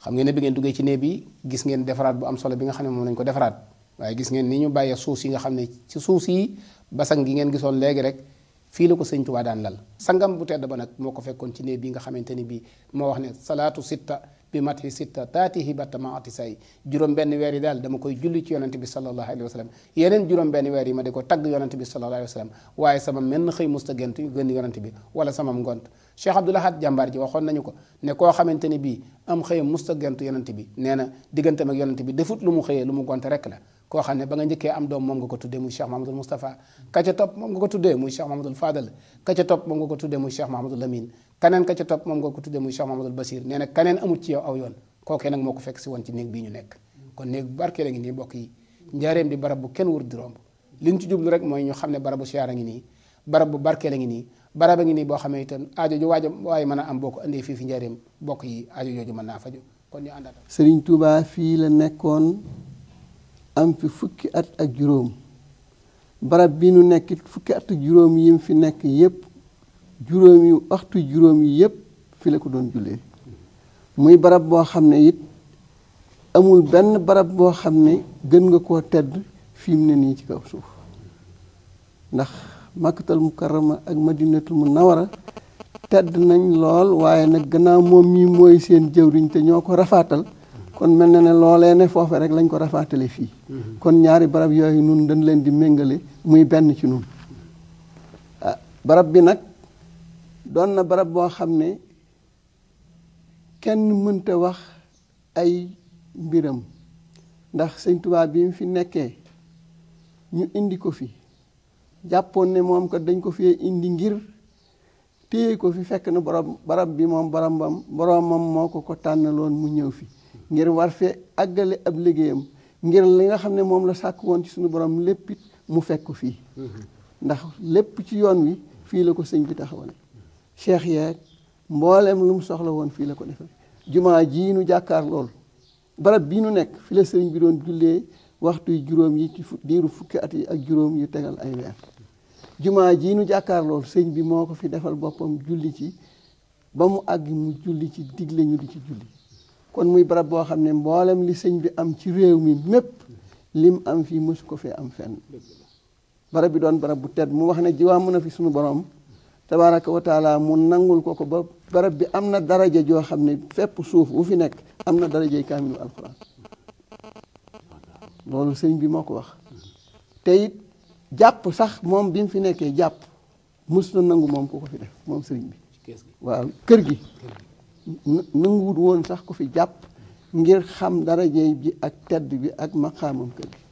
xam ngeen ne bi ngeen duggee ci néeg bi gis ngeen defaraat bu am solo bi nga xam ne moom lañ ko defaraat waaye gis ngeen ni ñu bàyyee suuf yi nga xam ne ci suuf yi basang gi ngeen gisoon léegi rek fii la ko sëñ Tuubaa daan lal sangam bu tedd ba nag moo ko fekkoon ci néeg bi nga xamante ni bii moo wax ne salaatu sitta bi mati sitta taatihi batta maati say juróom benn weer yi daal dama koy julli ci yonante bi sallallahu alayhi wa sallam yeneen juróom benn weer yi ma di ko tagg yonante bi sallallahu alayhi wa sallam waaye sama menn xëy musta gent gën yonante bi wala sama ngont Cheikh Abdoul Ahad jàmbaar ji waxoon nañu ko ne koo xamante ni bii am xëyam musta gent yonante bi nee na digganteem ak yonante bi defut lu mu xëyee lu mu gonte rek la koo xam ne ba nga njëkkee am doom moom nga ko tuddee muy Cheikh Mahamadul Moustapha ka ca topp moom nga ko tuddee muy Cheikh Mahamadul Fadal ka ca topp moom nga ko tuddee muy Cheikh Mahamadul Lamine kaneen ka ca topp moom nga ko tuddee muy Cheikh Mahamadul Basir nee na kaneen amut ci yow aw yoon kookee nag moo ko fekk si woon ci néeg bii ñu nekk kon néeg bu barkee la ngi nii mbokk yi njaareem di barab bu kenn wër di romb li ñu ci jublu rek mooy ñu xam ne barabu siyaara ngi nii barab bu barkee la ngi nii barab a ngi nii boo xamee itam aajo ju waaye mën a am boo ko andee fii fi njaareem mbokk yi aajo jooju mën naa faju kon ñu àndaat Sëriñ Tuubaa fii la nekkoon am fi fukki at ak juróom barab bi nu nekkit fukki at ak juróom yi mu fi nekk yépp juróomi waxtu juróom yi yépp fi la ko doon jullee muy barab boo xam ne it amul benn barab boo xam ne gën nga koo tedd fi mu ne nii ci kaw suuf ndax Makkatal Mukarrama ak Madinatul Munawwara tedd nañ lool waaye nag gannaaw moom mii mooy seen jëwriñ te ñoo ko rafaatal kon mel na ne loolee ne foofe rek lañ ko rafaatale fii kon ñaari barab yooyu nun dañ leen di méngale muy benn ci nun barab bi nag doon na barab boo xam ne kenn mënta wax ay mbiram ndax sëñ Tuubaa bi mu fi nekkee ñu indi ko fi jàppoon ne moom ko dañ ko fi indi ngir téye ko fi fekk na barab bi moom boromam moo ko tànnaloon mu ñëw fi ngir war fee àggale ab liggéeyam ngir li nga xam ne moom la sàkk woon ci suñu borom lépp it mu fekk ko fii ndax lépp ci yoon wi fii la ko sëñ bi taxawale cheikh yeeg mboolem lu mu soxla woon fii la ko defee jumaa jii nu jàkkaar lool barab bii nu nekk fi la sëriñ bi doon jullee waxtu juróom yi ci diiru fukki at yi ak juróom yu tegal ay weer jumaa jii nu jàkkaar lool sëñ bi moo ko fi defal boppam julli ci ba mu àgg mu julli ci digle ñu di ci julli kon muy barab boo xam ne mboolem li sëñ bi am ci réew mi mépp lim am fii mësu ko fee am fenn barab bi doon barab bu tedd mu wax ne jiwaa mën a fi suñu borom tabaaraka wa taala mu nangul ko ba barab bi am na daraja joo xam ne fépp suuf bu fi nekk am na darajay kaamilu alxuraan loolu sëñ bi moo ko wax te it jàpp sax moom bi mu fi nekkee jàpp mës na nangu moom ku ko fi def moom sëriñ bi waaw kër gi nanguwut woon sax ku fi jàpp ngir xam darajay bi ak tedd bi ak maqaamam kër gi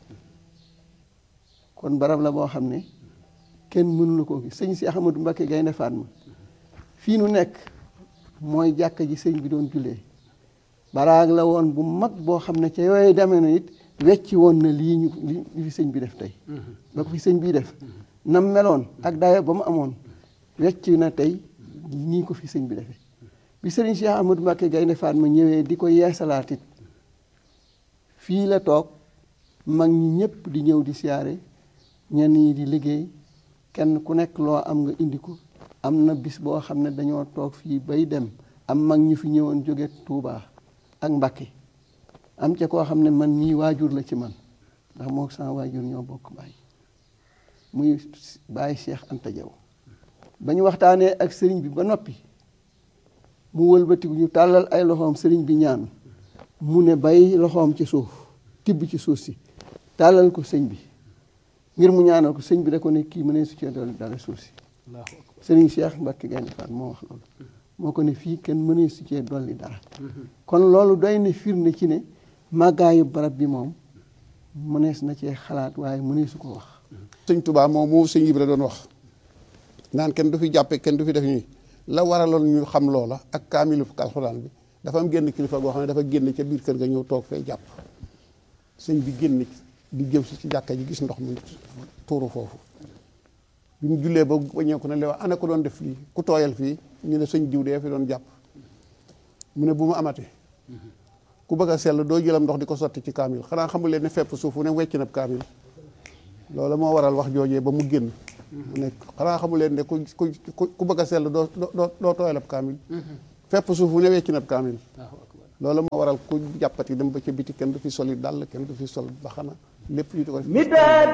kon barab la boo xam ne kenn mënu la koo gis sëñ si Ahmadou Mbacké Gaynde Fatma fii nu nekk mooy jàkka ji sëñ bi doon jullee baraag la woon bu mag boo xam ne ca yooyu demee na it wecci woon na li fi sëñ bi def tey ba ko fi sëñ bii def nam meloon ak dayo ba mu amoon wecci na tey nii ko fi sëñ bi defee bi sëriñ Cheikh Ahmadou Mbacké Gaynde Fatma ñëwee di ko yeesalaat it fii la toog mag ñi ñëpp di ñëw di siyaare ñenn ñi di liggéey kenn ku nekk loo am nga indi ko am na bis boo xam ne dañoo toog fii bay dem am mag ñu fi ñëwoon jóge Touba ak Mbacké am ca koo xam ne man mii waajur la ci man ndax moo sama waajur ñoo bokk baay muy baay Cheikh Anta Diaw ba ñu waxtaanee ak sëriñ bi ba noppi mu wëlbatiku ñu tàllal ay loxoom sëriñ bi ñaan mu ne bay loxoom ci suuf tibb ci suuf si tàllal ko sëñ bi ngir mu ñaanal ko sëñ bi da ko ne kii mënee su cee dolli dara suuf si sëriñ Cheikh Mbacké Gaynde Fatma moo wax loolu moo ko ne fii kenn mënee su cee dolli dara kon loolu doy na firnde ci ne màggaayu barab bi moom mënees na cee xalaat waaye mëneesu ko wax sëñ Touba moom moo sëñ Ibra doon wax naan kenn du fi jàppe kenn du fi def ñuy la waraloon ñu xam loola ak kaamilu alxuraan bi dafa am génn kilifa goo xam ne dafa génn ca biir kër ga ñëw toog fee jàpp sëñ bi génn di jëm si ci jàkka ji gis ndox mu tuuru foofu bi mu jullee ba ñëw ko ne leewa ana ko doon def fii ku tooyal fii ñu ne sëñ diw dee fi doon jàpp mu ne bu mu amate ku bëgg a sell doo jëlam ndox di ko sotti ci kaamil xanaa xamul leen ne fepp suuf fu ne wecc na kaamil loolu moo waral wax joojee ba mu génn mu ne xanaa xamul leen ne ku bëgg a sell doo tooyal ab kaamil fepp suuf fu ne wecc na kaamil loolu moo waral ku jàppati dem ba ca biti kenn du fi soli dàll kenn du fi sol baxana lépp ñu di ko def